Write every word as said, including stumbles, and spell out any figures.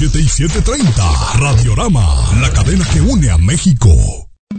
siete y siete treinta. Radiorama, la cadena que une a México.